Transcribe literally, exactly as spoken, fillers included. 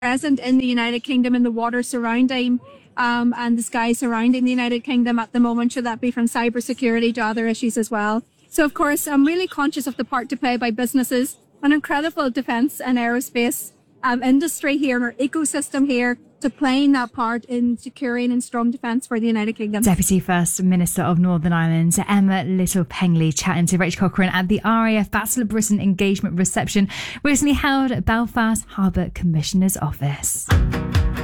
present in the United Kingdom in the water surrounding um, and the sky surrounding the United Kingdom at the moment, should that be from cybersecurity to other issues as well. So, of course, I'm really conscious of the part to play by businesses, an incredible defence and aerospace um, industry here and our ecosystem here to playing that part in securing and strong defence for the United Kingdom. Deputy First Minister of Northern Ireland, Emma Little-Pengley, chatting to Rachel Cochrane at the R A F Battle of Britain engagement reception recently held at Belfast Harbour Commissioner's Office.